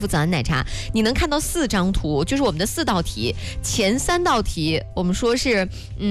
早安奶茶，你能看到4张图，就是我们的4道题，前3道题我们说是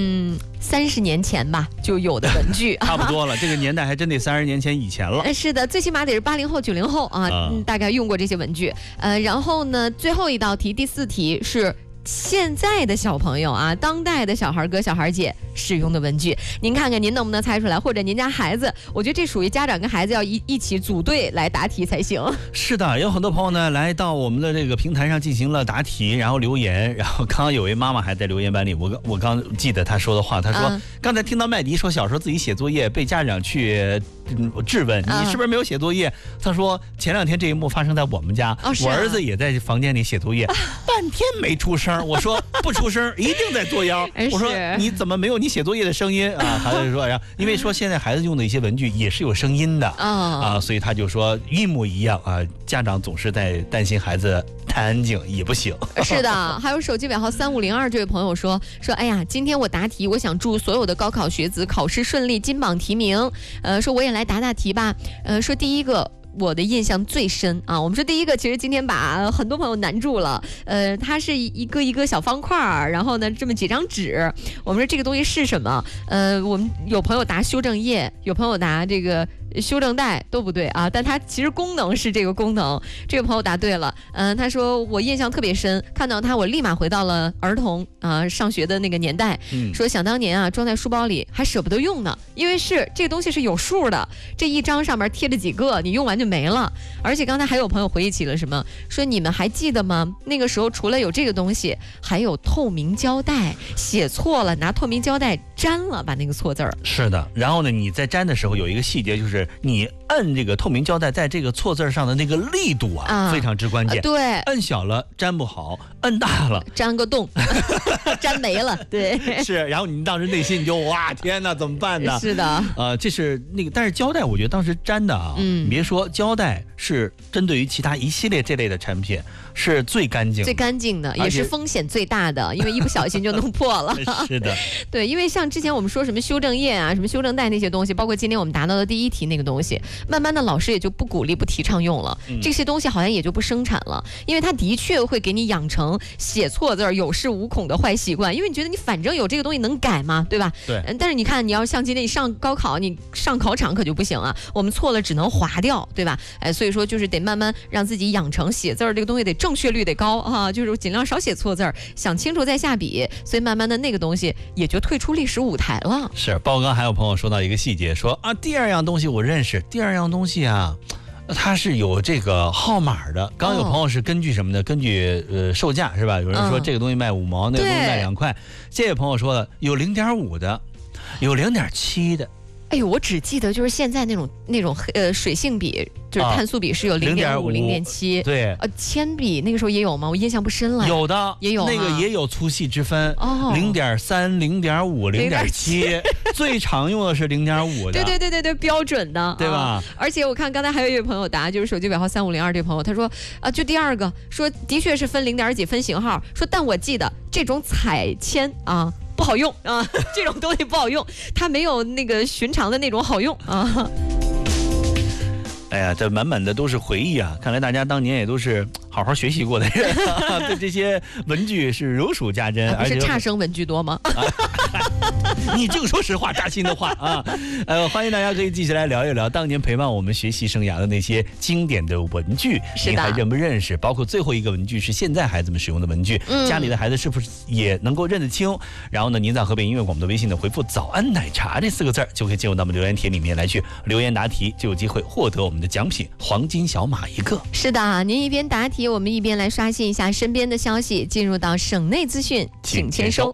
30年前吧就有的文具， 差不多了，这个年代还真得30年前以前了。 是的，最起码得是80后、90后啊，大概用过这些文具。然后呢，最后一道题，第4题是现在的小朋友啊，当代的小孩哥、小孩姐使用的文具，您看看您能不能猜出来，或者您家孩子，我觉得这属于家长跟孩子要一起组队来答题才行。 是的，有很多朋友呢来到我们的这个平台上进行了答题，然后留言，然后刚刚有位妈妈还在留言板里，我刚记得她说的话，她说、刚才听到麦迪说小时候自己写作业被家长去质问你是不是没有写作业，她说前2天这一幕发生在我们家，我儿子也在房间里写作业，半天没出声。我说不出声一定在作妖，我说你怎么没有你写作业的声音啊？孩子说呀，因为说现在孩子用的一些文具也是有声音的所以他就说一模一样啊。家长总是在担心孩子太安静也不行。 是的，还有手机尾号3502这位朋友说，哎呀，今天我答题，我想祝所有的高考学子考试顺利，金榜题名。说我也来答题吧。说第一个。我的印象最深啊，我们说第一个，其实今天把很多朋友难住了。它是一个小方块，然后呢这么几张纸。我们说这个东西是什么？我们有朋友答修正液，有朋友答这个修正带，都不对啊，但它其实功能是这个功能。这个朋友答对了，他说我印象特别深，看到他我立马回到了儿童上学的那个年代。说想当年啊，装在书包里还舍不得用呢，因为这个东西是有数的，这一张上面贴着几个，你用完就没了。而且刚才还有朋友回忆起了什么，说你们还记得吗？那个时候除了有这个东西，还有透明胶带，写错了拿透明胶带粘了，把那个错字儿。 是的，然后呢，你在粘的时候有一个细节，就是你摁这个透明胶带在这个错字上的那个力度非常之关键。 对， 摁小了粘不好，摁大了粘个洞，粘没了。对， 是。然后你当时内心你就哇，天哪，怎么办呢？ 是的， 这是那个，但是胶带我觉得当时粘的你别说，胶带是针对于其他一系列这类的产品是最干净的， 也是风险最大的，因为一不小心就弄破了。 是的， 对，因为像之前我们说什么修正液啊、什么修正带那些东西，包括今天我们答到的第1题那个东西，慢慢的老师也就不鼓励、不提倡用了，这些东西好像也就不生产了，因为它的确会给你养成写错字有恃无恐的坏习惯，因为你觉得你反正有这个东西能改嘛，对吧？ 对。 但是你看，你要像今天你上高考，你上考场可就不行啊，我们错了只能划掉，对吧？所以说就是得慢慢让自己养成写字这个东西得正确率得高啊，就是尽量少写错字，想清楚再下笔，所以慢慢的那个东西也就退出历史舞台了。 是，包括刚还有朋友说到一个细节，说第2样东西我认识，第2样东西它是有这个号码的。刚有朋友是根据什么呢？根据售价是吧？有人说这个东西卖5毛，那个东西卖2块。这位朋友说了，有0.5的，有0.7的。 哎呦，我只记得就是现在那种水性笔，就是碳素笔是有0.5、0.7。对，铅笔那个时候也有吗？我印象不深了。 有的， 也有， 那个也有粗细之分。0.3、0.5、0.7，最常用的是0.5的。 对，标准的， 对吧？ 而且我看刚才还有一位朋友答，就是手机尾号3502这朋友，他说就第2个说的确是分0.几分型号，说但我记得这种彩铅不好用啊，这种东西不好用，它没有那个寻常的那种好用啊。 哎呀，这满满的都是回忆啊！看来大家当年也都是好好学习过的人，对这些文具是如数家珍。 不是差生文具多吗？ 你净说实话，扎心的话啊！欢迎大家可以继续来聊一聊当年陪伴我们学习生涯的那些经典的文具， 是的， 你还认不认识？包括最后一个文具是现在孩子们使用的文具，家里的孩子是不是也能够认得清？然后呢，您在河北音乐广播的微信的回复"早安奶茶"这4个字，就可以进入到我们留言帖里面来去留言答题，就有机会获得我们的奖品黄金小马1个。 是的，您一边答题，我们一边来刷新一下身边的消息，进入到省内资讯，请签收。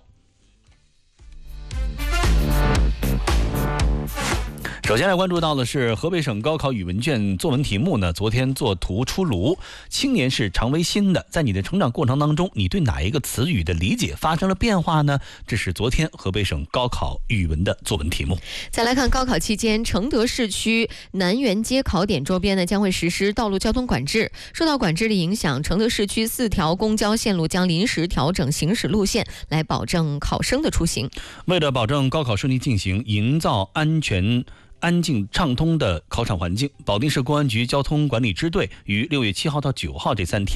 首先来关注到的是河北省高考语文卷作文题目呢，昨天作图出炉。青年是常为新的，在你的成长过程当中，你对哪一个词语的理解发生了变化呢？这是昨天河北省高考语文的作文题目。 再来看高考期间，承德市区南园街考点周边呢将会实施道路交通管制。受到管制的影响，承德市区4条公交线路将临时调整行驶路线，来保证考生的出行。 为了保证高考顺利进行，营造安静畅通的考场环境。保定市公安局交通管理支队于6月7号到9号这3天